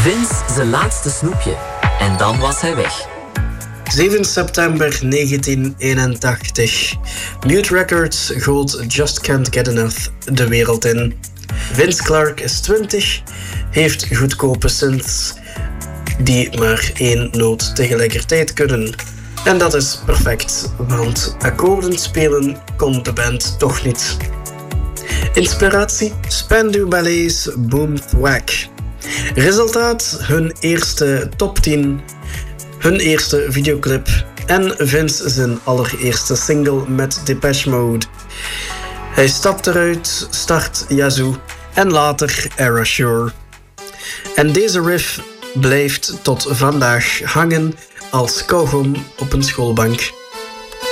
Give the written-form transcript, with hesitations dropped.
Vince zijn laatste snoepje. En dan was hij weg. 7 september 1981. Mute Records gooit Just Can't Get Enough de wereld in. Vince Clarke is 20, heeft goedkope synths die maar 1 noot tegelijkertijd kunnen. En dat is perfect, want akkoorden spelen kon de band toch niet. Inspiratie? Spandau Ballet's Boom Thwack. Resultaat? Hun eerste top 10, hun eerste videoclip en Vince zijn allereerste single met Depeche Mode. Hij stapt eruit, start Yazoo en later Erasure. En deze riff blijft tot vandaag hangen als kauwgom op een schoolbank.